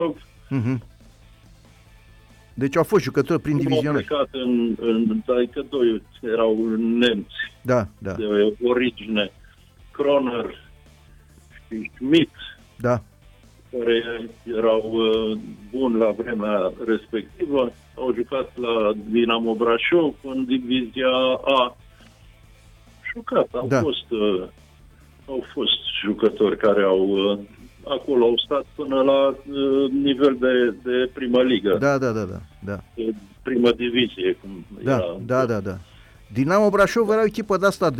Mhm. Deci au fost jucători prin divizionare. Au plecat adică doi erau nemți Da, da. de origine, Kroner și Schmidt, Da. care erau buni la vremea respectivă. Au jucat la Dinamo Brașov în divizia A. Jucat, au fost jucători care acolo au stat până la nivel de primă ligă. Da. De primă divizie, cum era. Da. Dinamo Brașov era o echipă de asta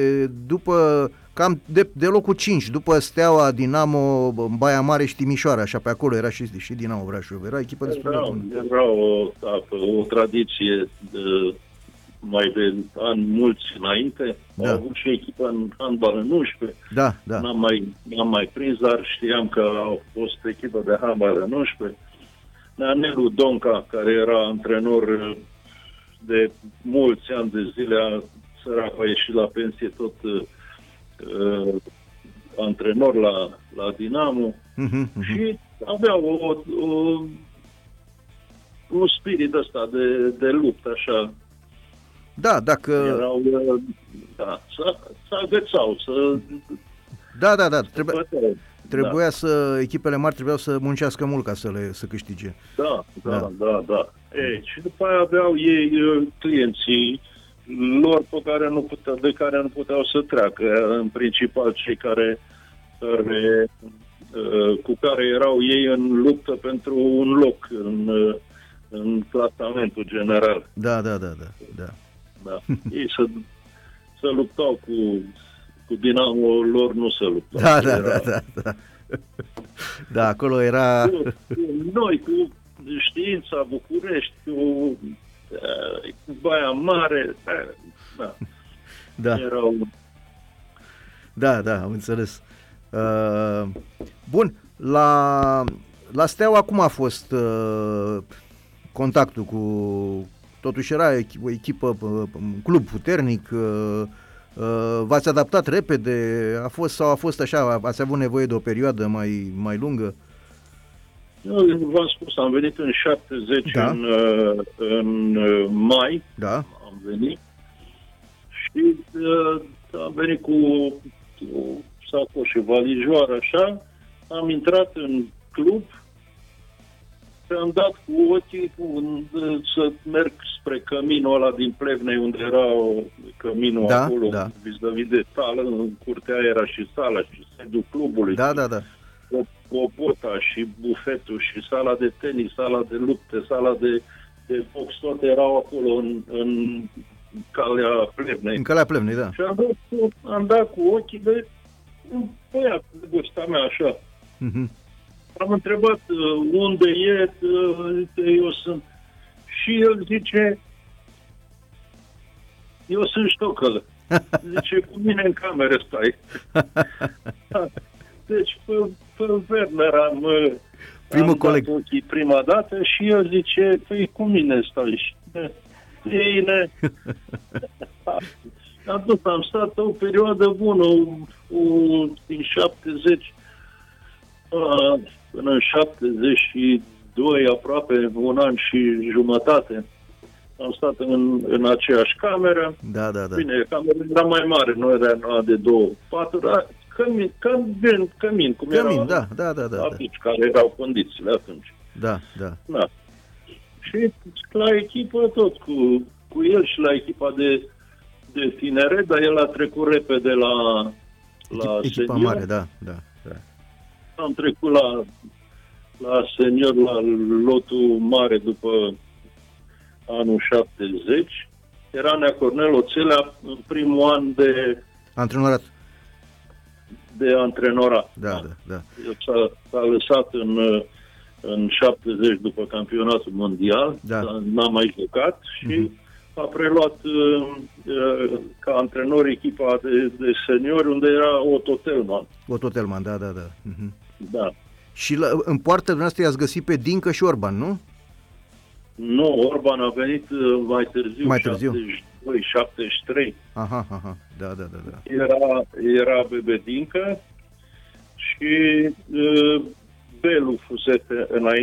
de locul 5, după Steaua, Dinamo, Baia Mare și Timișoara, așa pe acolo era și Dinamo Brașov. Era echipă destul de bună. Era o tradiție mai de ani mulți înainte. Da. Au avut și echipă în handbal în 11. Da. N-am mai prins, dar știam că au fost echipă de handbal în 11. Nelu Donca, care era antrenor de mulți ani de zile, săracul a ieșit la pensie tot antrenor la Dinamo. Și avea un spirit ăsta de luptă, așa. Da, dacă... Erau, să agățau, să... Da. Trebuia să... Echipele mari trebuiau să muncească mult ca să câștige. Da. Și după aia aveau ei clienții lor de care nu puteau să treacă. În principal cei cu care erau ei în luptă pentru un loc în clasamentul general. Da. Ei să luptau cu Dinamo, lor nu se luptau. Da. Da, acolo era... Noi, cu Știința București, cu Baia Mare, da. Erau... Da, am înțeles. Bun, la Steaua cum a fost contactul cu... Totuși era o echipă, un club puternic, v-ați adaptat repede, a fost așa, ați avut nevoie de o perioadă mai lungă? Eu v-am spus, am venit în 70, în mai, am venit și am venit cu sacoș și valijoară, așa, am intrat în club și am dat cu ochii să merg spre căminul ăla din Plevnei, unde era căminul acolo, vis-a-vis de sală, în curtea era și sala și sediul clubului. Da. Copota și bufetul și sala de tenis, sala de lupte, sala de box, toate erau acolo în calea Plevnei. În calea Plevnei, da. Și am dat cu ochii de un băiat de vârsta mea, așa. Am întrebat unde e, eu sunt. Și el zice, eu sunt Ștocălă. Zice, cu mine în cameră stai. Deci, pe Werner am dat ochii prima dată și el zice, păi cu mine stai. Bine. Am stat o perioadă bună, din 70 până în 72, aproape un an și jumătate. Am stat în aceeași cameră. Da. Bine, camera era mai mare, nu era de 2 paturi, dar cămin, cum era da. atunci, care erau condițiile atunci. Da. Și la echipă tot cu el și la echipa de tineret, dar el a trecut repede la echipa senior. mare, da. Am trecut la senior, la lotul mare după anul 70. Era Nea Cornel Oțelea în primul an de antrenorat. Da. S-a lăsat în 70 după campionatul mondial, n-a mai jucat și a preluat ca antrenor echipa de seniori, unde era Otto Telman. Da. Da. Și în poartă dumneavoastră i-ați găsit pe Dincă și Orban, nu? Nu, Orban a venit mai târziu. 72, 73. Aha, da. Era Bebe Dincă și Belu fusese înainte.